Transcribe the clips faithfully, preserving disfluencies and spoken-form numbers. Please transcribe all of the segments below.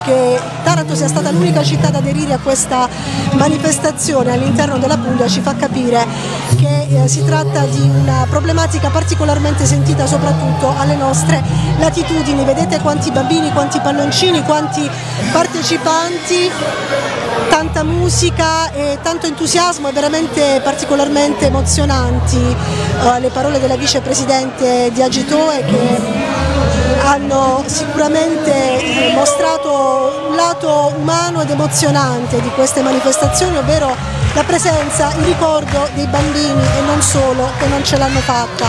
Che Taranto sia stata l'unica città ad aderire a questa manifestazione all'interno della Puglia ci fa capire che eh, si tratta di una problematica particolarmente sentita soprattutto alle nostre latitudini. Vedete quanti bambini, quanti palloncini, quanti partecipanti, tanta musica e tanto entusiasmo, e veramente particolarmente emozionanti eh, le parole della vicepresidente di Agitoe, che hanno sicuramente mostrato un lato umano ed emozionante di queste manifestazioni, ovvero la presenza, il ricordo dei bambini e non solo, che non ce l'hanno fatta.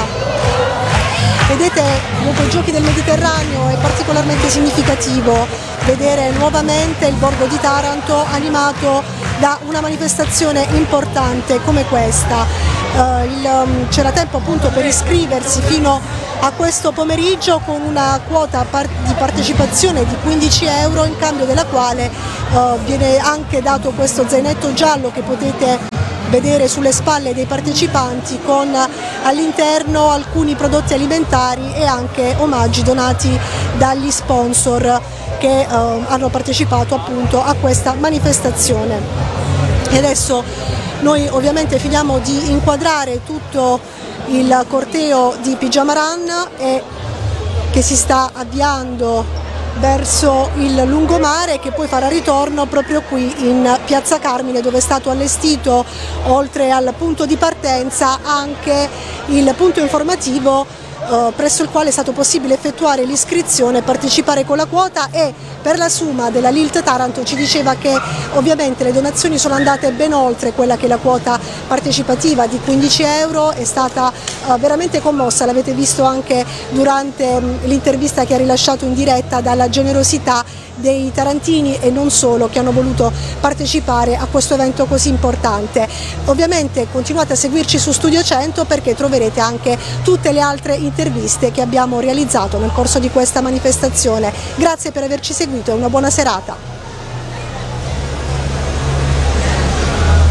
Vedete, dopo i Giochi del Mediterraneo è particolarmente significativo vedere nuovamente il borgo di Taranto animato da una manifestazione importante come questa. Uh, il, um, c'era tempo appunto per iscriversi fino a questo pomeriggio con una quota par- di partecipazione di quindici euro, in cambio della quale uh, viene anche dato questo zainetto giallo che potete vedere sulle spalle dei partecipanti, con all'interno alcuni prodotti alimentari e anche omaggi donati dagli sponsor che uh, hanno partecipato appunto a questa manifestazione. E adesso noi ovviamente finiamo di inquadrare tutto il corteo di Pigiama Run e che si sta avviando verso il lungomare, che poi farà ritorno proprio qui in Piazza Carmine, dove è stato allestito, oltre al punto di partenza, anche il punto informativo Uh, presso il quale è stato possibile effettuare l'iscrizione e partecipare con la quota. E per la Suma della L I L T Taranto ci diceva che ovviamente le donazioni sono andate ben oltre quella che è la quota partecipativa di quindici euro, è stata uh, veramente commossa, l'avete visto anche durante um, l'intervista che ha rilasciato in diretta, dalla generosità dei tarantini e non solo, che hanno voluto partecipare a questo evento così importante. Ovviamente continuate a seguirci su Studio cento, perché troverete anche tutte le altre interviste che abbiamo realizzato nel corso di questa manifestazione. Grazie per averci seguito e una buona serata.